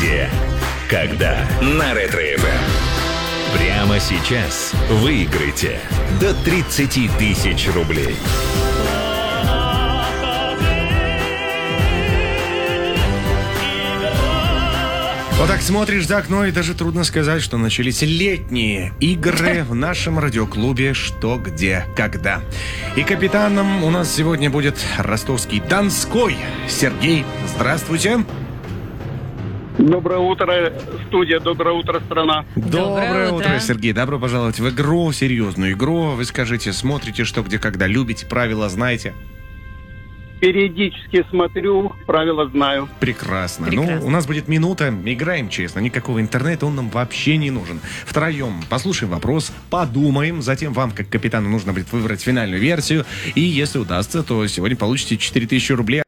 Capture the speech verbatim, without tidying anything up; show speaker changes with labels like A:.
A: где, когда на Ретро-эф эм. Прямо сейчас выиграйте до тридцать тысяч рублей.
B: Вот так смотришь за окно, и даже трудно сказать, что начались летние игры в нашем радиоклубе «Что, где, когда». И капитаном у нас сегодня будет ростовский Донской Сергей. Здравствуйте.
C: Доброе утро, студия. Доброе утро, страна.
B: Доброе, Доброе утро.
D: утро,
B: Сергей. Добро пожаловать в игру, серьезную игру. Вы скажите, смотрите «Что, где, когда», любите, правила знаете?
C: Периодически смотрю, правила знаю.
B: Прекрасно.
D: Прекрасно.
B: Ну, у нас будет минута. Играем честно. Никакого интернета, он нам вообще не нужен. Втроем послушаем вопрос, подумаем. Затем вам, как капитану, нужно будет выбрать финальную версию. И если удастся, то сегодня получите четыре тысячи рублей.